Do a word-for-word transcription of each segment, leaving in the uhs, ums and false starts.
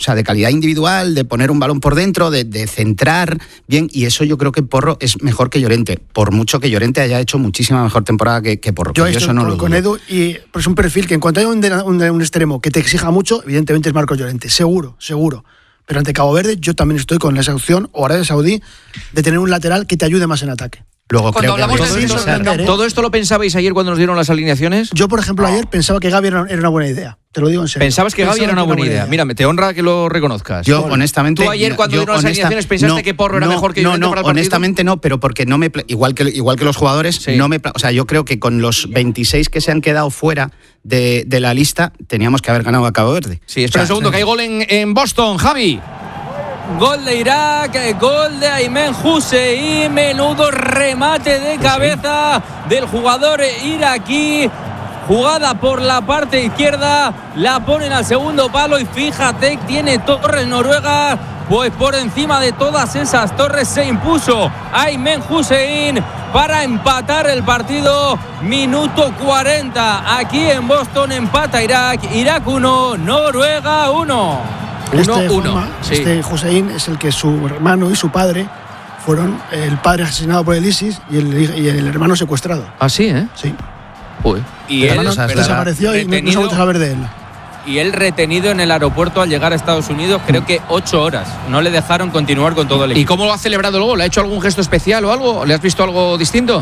sea, de calidad individual, de poner un balón por dentro, de, de centrar bien, y eso yo creo que Porro es mejor que Llorente, por mucho que Llorente haya hecho muchísima mejor temporada que, que Porro. Yo Yo estoy eso no con, lo con Edu, y pues un perfil que en cuanto hay un, un, un extremo que te exija mucho, evidentemente es Marcos Llorente, seguro, seguro. Pero ante Cabo Verde yo también estoy con esa opción, o Arabia Saudí, de tener un lateral que te ayude más en ataque. Luego Cuando creo que hablamos habría de que eso, revisar. ¿eh? ¿Todo esto lo pensabais ayer cuando nos dieron las alineaciones? Yo, por ejemplo, ayer pensaba que Gavi era, era una buena idea. Te lo digo en serio. ¿Pensabas que Gavi era una buena idea? Mírame, te honra que lo reconozcas. Yo, honestamente... ¿Tú ayer cuando yo, dieron las honesta, alineaciones pensaste no, que Porro era no, mejor que no, Llorente no, para el partido? honestamente no, pero porque no me... Igual que, igual que los jugadores, sí. no me... O sea, yo creo que con los veintiséis que se han quedado fuera de, de la lista, teníamos que haber ganado a Cabo Verde. Sí, espera un segundo, que hay gol en, en Boston, Javi. Gol de Irak, gol de Aymen Hussein, menudo remate de cabeza del jugador iraquí. Jugada por la parte izquierda, la ponen al segundo palo y fíjate, tiene torres Noruega, pues por encima de todas esas torres se impuso Aymen Hussein para empatar el partido. Minuto cuarenta, aquí en Boston empata Irak, Irak uno, Noruega uno. Este, uno, uno. Juanma, Sí. este Hussein es el que su hermano y su padre fueron el padre asesinado por el ISIS y el, y el hermano secuestrado. Ah, sí, ¿eh? Sí. Uy. Y el él hermano desapareció y no, no se ha vuelto a saber de él. Y él retenido en el aeropuerto al llegar a Estados Unidos, creo que ocho horas. No le dejaron continuar con todo el equipo. ¿Y cómo lo ha celebrado luego? ¿Le ha hecho algún gesto especial o algo? ¿Le has visto algo distinto?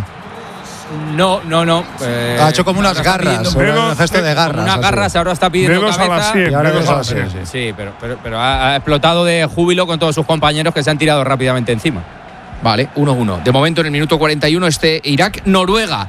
No, no, no. Eh, ha hecho como unas garras, pidiendo, un gesto de garras. Unas garras, ahora está pidiendo dedos cabeza. a las cien, dedos a las cien. Sí, sí, pero, pero, pero ha, ha explotado de júbilo con todos sus compañeros que se han tirado rápidamente encima. Vale, uno uno. De momento, en el minuto cuarenta y uno, este Irak-Noruega.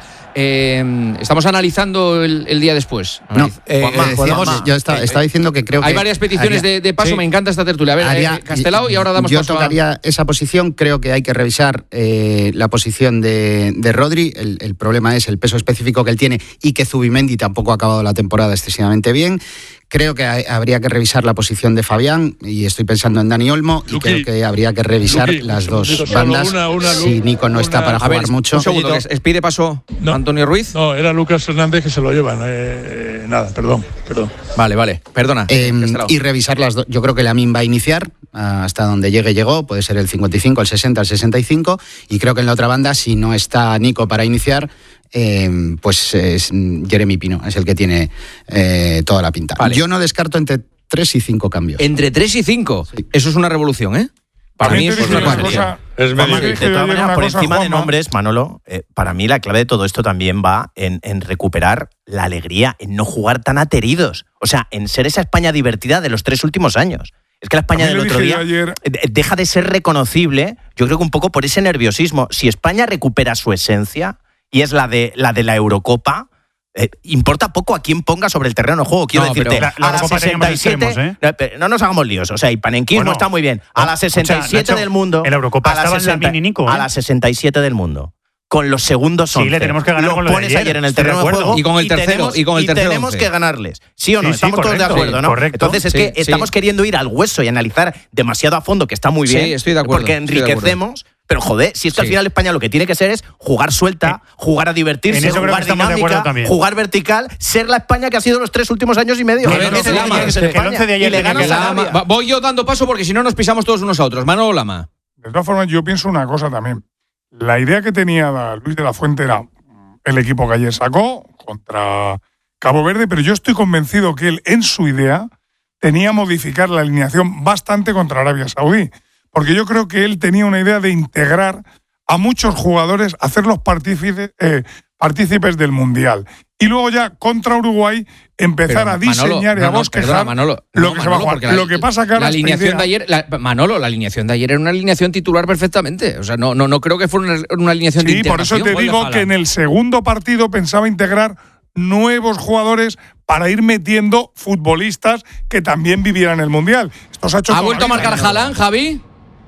Eh, estamos analizando el, el día después. No, eh, Juanma, eh, Juanma. decíamos, yo estaba, estaba diciendo que creo Hay que varias peticiones haría, de, de paso, sí. me encanta esta tertulia. A ver, Haría, eh, Castelao, y ahora damos yo paso tocaría a... esa posición, creo que hay que revisar eh, la posición de, de Rodri. El, el problema es el peso específico que él tiene y que Zubimendi tampoco ha acabado la temporada excesivamente bien. Creo que hay, habría que revisar la posición de Fabián y estoy pensando en Dani Olmo y Luqui, creo que habría que revisar Luqui, las dos solo bandas una, una, si Nico no una, está para A jugar ver, mucho. un segundo, que pide paso No. Antonio Ruiz. No, era Lucas Fernández que se lo lleva. No, eh, nada, perdón, perdón. Vale, vale, perdona. Eh, Castelao. y revisar las dos. Yo creo que Lamine va a iniciar hasta donde llegue, llegó. Puede ser el cincuenta y cinco, el sesenta, el sesenta y cinco. Y creo que en la otra banda, si no está Nico para iniciar, eh, pues es Jeremy Pino, es el que tiene eh, toda la pinta. Vale. Yo no descarto entre tres y cinco cambios. Entre tres y cinco. Sí. Eso es una revolución, ¿eh? Para mí También eso te es digo una una revolución. cosa, Es Juanma, medio- te de dije todas ayer maneras, una por cosa, encima de Juanma. nombres, Manolo, eh, para mí la clave de todo esto también va en, en recuperar la alegría, en no jugar tan ateridos. O sea, en ser esa España divertida de los tres últimos años. Es que la España También del lo otro dije día yo ayer. eh, deja de ser reconocible, yo creo que un poco por ese nerviosismo. Si España recupera su esencia, y es la de la, de la Eurocopa, Eh, importa poco a quién ponga sobre el terreno de juego. Quiero No, decirte, pero la- la a la Eurocopa tenía más sesenta y siete. extremos, ¿eh? no, pero no nos hagamos líos. O sea, el panenquismo Bueno, está muy bien. A no, la sesenta y siete escucha, Nacho, del mundo. en la Eurocopa a la estaban sesenta Lamine y Nico, ¿eh? A la sesenta y siete del mundo. Con los segundos Sí, once. le tenemos que ganar Los con lo de pones ayer, ayer en el estoy de terreno de acuerdo. juego. Y con el tercero, tenemos, y con el tercero tenemos once. que ganarles. ¿Sí o no? Sí, sí, Estamos todos de correcto, acuerdo, ¿no? correcto. Entonces es Sí, que sí. estamos queriendo ir al hueso y analizar demasiado a fondo, que está muy bien. Sí, estoy de acuerdo, Porque estoy de acuerdo. enriquecemos. Pero joder, si es que al Sí. final España lo que tiene que ser es jugar suelta, jugar a en divertirse, eso creo que jugar estamos de acuerdo dinámica, también. jugar vertical, ser la España que ha sido los tres últimos años y medio. No, no, Ese no, es el Lama, que tiene que ser que el España. once de ayer Y le tenía ganas que a ser Arabia. Va- Voy yo dando paso porque si no nos pisamos todos unos a otros. Manolo Lama. De todas formas, yo pienso una cosa también. La idea que tenía Luis de la Fuente era el equipo que ayer sacó contra Cabo Verde, pero yo estoy convencido que él, en su idea, tenía modificar la alineación bastante contra Arabia Saudí. Porque yo creo que él tenía una idea de integrar a muchos jugadores, hacerlos partícipes, eh, partícipes del Mundial. Y luego ya contra Uruguay empezar Pero, a diseñar Manolo, y a no, no, bosquejar perdona, Manolo, lo no, que se va a Manolo, jugar. porque la- Lo que pasa que ahora la esta alineación idea- de ayer, la- Manolo, la alineación de ayer era una alineación titular perfectamente. O sea, no, no, no creo que fuera una, una alineación de Sí, por eso integración. te Gol de digo Haaland. que en el segundo partido pensaba integrar nuevos jugadores para ir metiendo futbolistas que también vivieran el Mundial. Esto se ha hecho ¿Ha toda vuelto a la vida. marcar Haaland, Javi?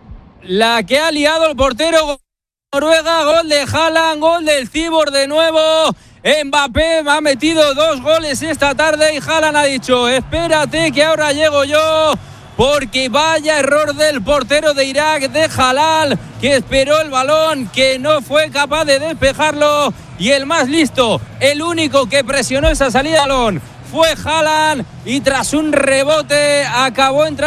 La que ha liado el portero Noruega, gol de Haaland, gol del Cibor de nuevo. Mbappé ha metido dos goles esta tarde y Haaland ha dicho, espérate que ahora llego yo, porque vaya error del portero de Irak, de Haaland, que esperó el balón, que no fue capaz de despejarlo, y el más listo, el único que presionó esa salida de balón fue Haaland, y tras un rebote acabó entrando